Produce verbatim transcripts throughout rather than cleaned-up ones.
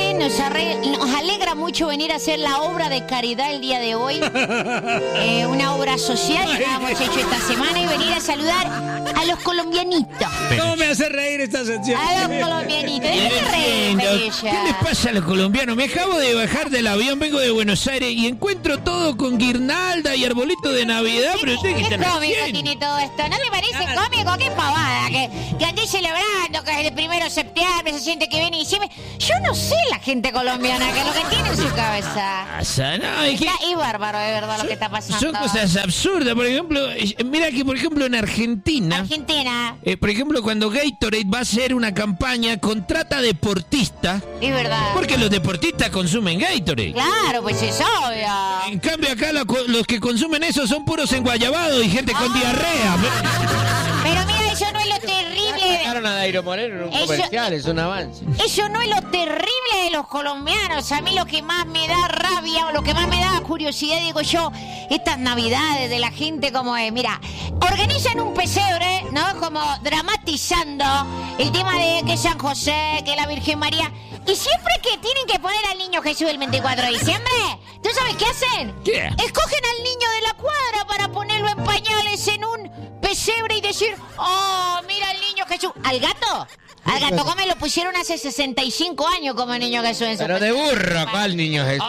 realmente nos, arre... nos alegra mucho venir a hacer la obra de caridad el día de hoy. Eh, una obra social que hemos hecho esta semana y venir a saludar a los colombianitos. ¿Cómo me hace reír esta sección? A los colombianitos. ¿De qué te reís, ¿Qué les pasa a los colombianos? Me acabo de bajar del avión, vengo de Buenos Aires y encuentro todo con guirnalda y arbolito de Navidad. Pero usted ¿Qué qué están cómico haciendo? tiene todo esto? ¿No le parece cómico? ¡Qué pavada! Que, que andé celebrando, que es el primero de septiembre, se siente que viene diciembre. Yo no sé la gente colombiana, que es lo que tiene en su cabeza. Pasa, no, es que Está y bárbaro, de verdad, lo que está pasando. son cosas absurdas. Por ejemplo, eh, mira que por ejemplo en Argentina, Argentina, eh, por ejemplo cuando Gatorade va a hacer una campaña, contrata deportistas, es verdad. porque los deportistas consumen Gatorade. Claro, pues es obvio. En cambio acá lo- los que consumen eso son puros enguayabados y gente con Ah. diarrea. Pero mira, eso no es lo terrible. Sacaron a Dairo Moreno en un Eso- comercial, es un avance. Eso no es lo terrible de los colombianos. A mí lo que más me da rabia o lo que más me da curiosidad, digo yo, estas navidades de la gente como es. Mira, organizan un pesebre, ¿no? Como dramatizando el tema de que San José, que la Virgen María. Y siempre que tienen que poner al niño Jesús el veinticuatro de diciembre, ¿tú sabes qué hacen? ¿Qué? Escogen al niño de la cuadra para ponerlo en pañales en un pesebre y decir, oh, mira el niño Jesús. ¿Al gato? Al gato Gómez lo pusieron hace sesenta y cinco años como niño Jesús en su Pero de pesebre. burro, ¿cuál niño Jesús?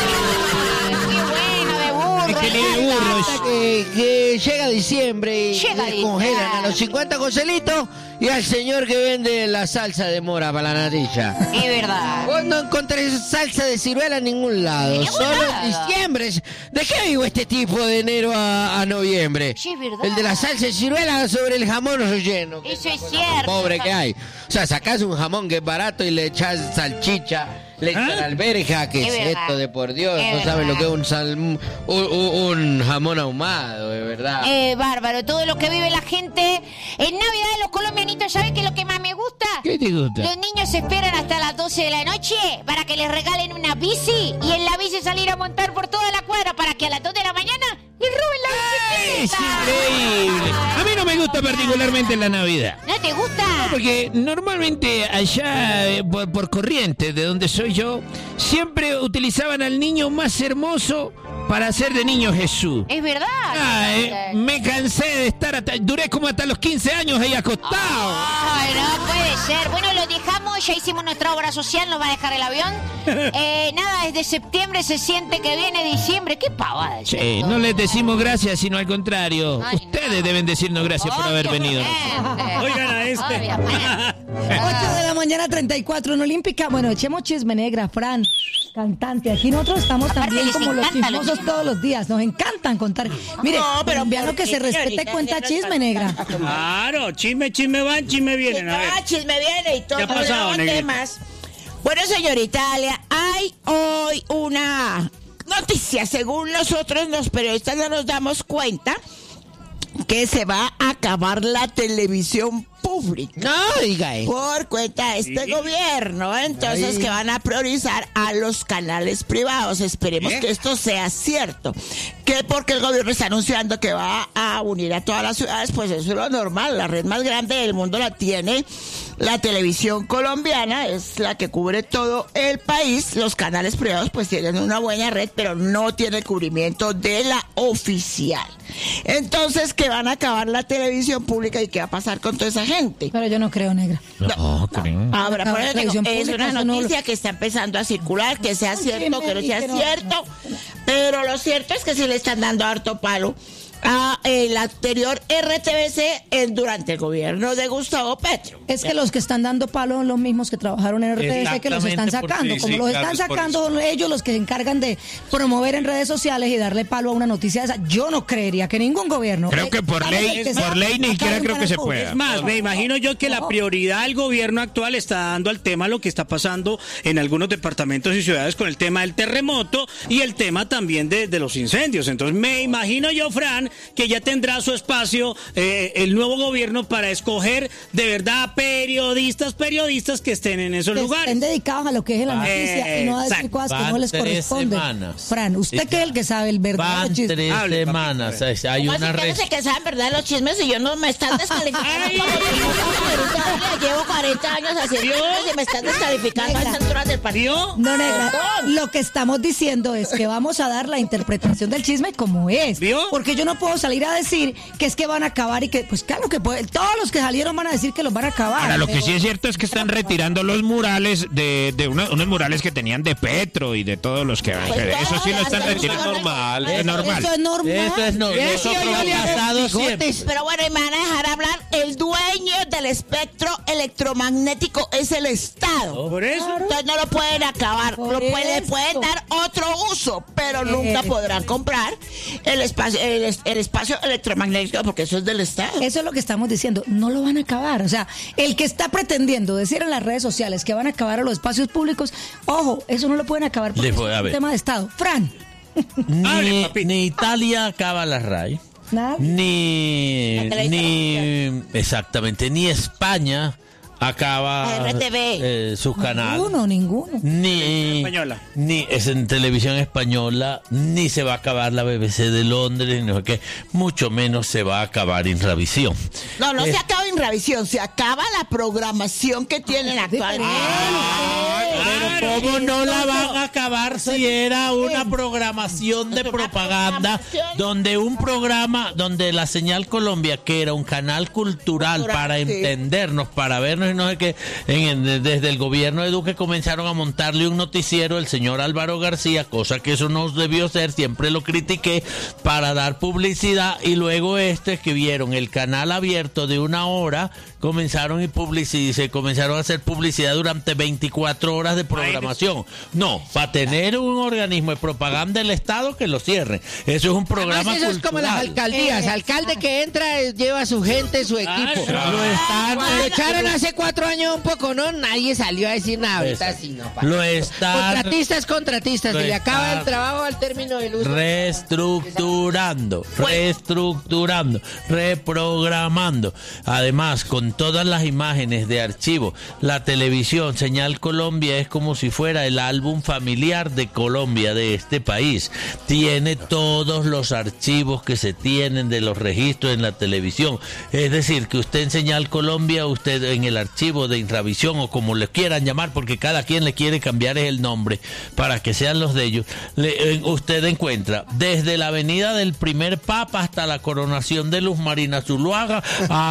¡Ay, qué bueno, de burro! Es que ni de el gato. burro es- Que, que llega diciembre y Llega les diciembre. congelan a los cincuenta coselitos y al señor que vende la salsa de mora para la natilla. Es verdad. Vos no encontré salsa de ciruela en ningún lado, En ningún solo lado. en diciembre. ¿De qué vivo este tipo de enero a, a noviembre? Sí, es verdad. El de la salsa de ciruela sobre el jamón relleno. Eso es cierto. Pobre que hay. O sea, sacás un jamón que es barato y le echás salchicha, le echan ¿Ah? alberja, que Es es, verdad. esto de por Dios. Es No saben verdad. lo que es un, sal- un, un- un jamón ahumado, de verdad. Eh, bárbaro, todo lo que vive la gente. En Navidad los colombianitos, ¿saben qué es lo que más me gusta? ¿Qué te gusta? Los niños esperan hasta las doce de la noche para que les regalen una bici y en la bici salir a montar por toda la cuadra para que a las dos de la mañana les roben la Es bicicleta. increíble. A mí no me gusta particularmente la Navidad. ¿No te gusta? Porque normalmente allá eh, por, por Corrientes, de donde soy yo, siempre utilizaban al niño más hermoso para hacer de niño Jesús. Es verdad. Ah, eh, me cansé de estar hasta, duré como hasta los quince años ahí acostado. Ay, no puede ser. Bueno, lo dejamos, ya hicimos nuestra obra social, nos va a dejar el avión. Eh, nada, desde septiembre se siente que viene diciembre. Qué pavada. es Sí, esto. no les decimos gracias, sino al contrario. Ay, Ustedes no. deben decirnos gracias por haber venido. Obviamente. Oigan a este. Obviamente. ocho de la mañana, treinta y cuatro en Olímpica. Bueno, echemos chisme negra, Fran, cantante. Aquí nosotros estamos Aparte también les como los encanta los chismosos chismes. todos los días. Nos encantan contar. Mire, No, pero colombiano ¿por que qué, se respete señorita? cuenta Si no chisme está- negra. Claro, chisme, chisme van, chisme vienen. A ver. Ah, chisme viene y todo. ¿Qué ha pasado, nuevos negrita? temas. Bueno, señorita Alia, hay hoy una noticia. Según nosotros, los periodistas, no nos damos cuenta que se va a acabar la televisión pública. No diga eso. Por cuenta de este Sí. gobierno, entonces Ay. que van a priorizar a los canales privados. Esperemos ¿Eh? que esto sea cierto. Que porque el gobierno está anunciando que va a unir a todas las ciudades, pues eso es lo normal. La red más grande del mundo la tiene la televisión colombiana, es la que cubre todo el país. Los canales privados pues tienen una buena red, pero no tiene el cubrimiento de la oficial. Entonces, que van a acabar la televisión pública y qué va a pasar con toda esa gente. Pero yo no creo, negra. No, creo. Ahora, Acaba por la eso digo, televisión es pública, una eso no lo- noticia que está empezando a circular, que sea Un cierto, chisme que no y sea que no- cierto, pero lo cierto es que sí le están dando harto palo a el anterior R T B C en- durante el gobierno de Gustavo Petro. Es que los que están dando palo son los mismos que trabajaron en R T V C, que los están Exactamente, sacando. porque- Como sí, los claro, están es por sacando, son ellos los que se encargan de promover en redes sociales y darle palo a una noticia de esa. Yo no creería que ningún gobierno. Creo que por Parece ley- que sea por ley ni siquiera acabar un creo que se canal público. pueda. Es más, me imagino yo que la prioridad del gobierno actual está dando al tema lo que está pasando en algunos departamentos y ciudades con el tema del terremoto y el tema también de, de los incendios. Entonces me imagino yo, Fran, decir que ya tendrá su espacio eh, el nuevo gobierno para escoger de verdad periodistas, periodistas que estén en esos que lugares. estén dedicados a lo que es la noticia y no a decir Exacto. cosas que Van no les tres corresponden. semanas. Fran, usted que es el que sabe el verdadero Van chisme. tres Hable, semanas. papi, Hay ¿Cómo una así que no res- sé que saben verdad los chismes y yo no me están descalificando? Llevo cuarenta años haciendo chismes y me están descalificando a estas alturas del partido. No, negra, lo que estamos diciendo es que vamos a dar la interpretación del chisme como es. ¿Vio? Porque yo no puedo salir a decir que es que van a acabar y que, pues claro que puede, todos los que salieron van a decir que los van a acabar. Ahora, lo que pero- sí es cierto es que están retirando los murales de, de una- unos murales que tenían de Petro y de todos los que... Pues eso sí lo están todas las retirando. personas- normal, es Eso normal. es normal. Eso es no, Eso nosotros yo le ha hago pasado siempre. bigotes. Pero bueno, y me van a dejar hablar. El dueño del espectro electromagnético es el Estado. Por eso. Entonces no lo pueden acabar, Por lo pueden, eso. pueden dar otro uso, pero Eh. nunca podrán comprar el espacio, el, es- el espacio electromagnético porque eso es del Estado. Eso es lo que estamos diciendo, no lo van a acabar. O sea, el que está pretendiendo decir en las redes sociales que van a acabar a los espacios públicos, ojo, eso no lo pueden acabar porque Les voy es a un ver. tema de Estado. Fran, Hable, Ni, papito. ni Italia acaba la R A I, nada. ni, La televisión ni exactamente, ni España acaba R T V. eh, sus canales. Ninguno, ninguno. Ni, Española. ni es en televisión española, ni se va a acabar la B B C de Londres, no sé qué, mucho menos se va a acabar Inravisión. No, no Eh, se acaba Inravisión, se acaba la programación que tienen actualmente. Pero ¿cómo no la van a acabar si era una programación de propaganda donde un programa, donde la Señal Colombia, que era un canal cultural Cultural, para sí. entendernos, para vernos y no sé qué, en- en- desde el gobierno de Duque comenzaron a montarle un noticiero el señor Álvaro García, cosa que eso no debió ser, siempre lo critiqué, para dar publicidad, y luego este que vieron el canal abierto de una hora, comenzaron y publici- se comenzaron a hacer publicidad durante veinticuatro horas de programación. No, para tener un organismo de propaganda del Estado que lo cierren. Eso es un programa Además, eso es como las cultural. alcaldías. Eh, Alcalde que entra eh, lleva a su gente, su equipo. Claro. Lo están, Cuando echaron hace cuatro años un poco, ¿no? Nadie salió a decir nada. Ahorita sí, no. pa. lo están Contratistas, contratistas. lo Se le acaba está- el trabajo al término del uso. reestructurando, reestructurando, reprogramando. Además, con todas las imágenes de archivo, la televisión, Señal Colombia, es como si fuera el álbum familiar de Colombia, de este país. Tiene todos los archivos que se tienen de los registros en la televisión. Es decir, que usted en Señal Colombia, usted en el archivo de Intravisión, o como le quieran llamar, porque cada quien le quiere cambiar el nombre para que sean los de ellos, le- eh, usted encuentra desde la avenida del primer Papa hasta la coronación de Luz Marina Zuluaga,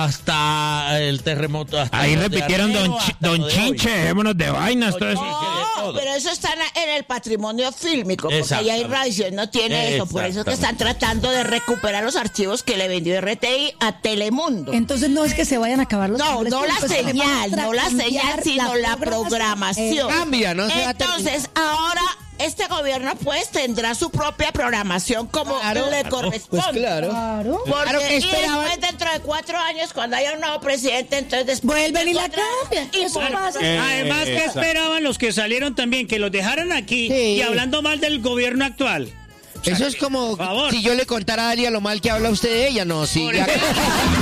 hasta el terremoto. Hasta Ahí lo de repitieron Armero, Don, Chi- hasta don lo de hoy. Chinche, dejémonos de vainas, todo eso. No, todo. pero eso está en el patrimonio fílmico, porque allá Exactamente. Irradiación no tiene eso, por eso es que están Exactamente. tratando de recuperar los archivos que le vendió R T I a Telemundo. Entonces no es que se vayan a acabar los No, canales no la públicos, es que le van a señal, no la cambiar señal, sino la programación. Eh, Cambia, no se va a terminar. Entonces, ahora este gobierno pues tendrá su propia programación como Claro, le claro, corresponde. pues claro. Claro. Porque, Claro que y esperaban. después, dentro de cuatro años, cuando haya un nuevo presidente, entonces después Vuelven de y la cuatro años, cambian. y Eso por- pasa. Además, ¿qué esperaban los que salieron también? Que los dejaran aquí Sí. y hablando mal del gobierno actual. Eso es como Por favor. si yo le contara a Dalia lo mal que habla usted de ella. No, sí. Por ya- ejemplo.